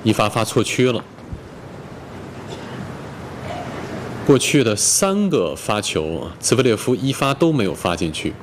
一发发错区了。过去的3个发球啊，茨维列夫一发都没有发进去。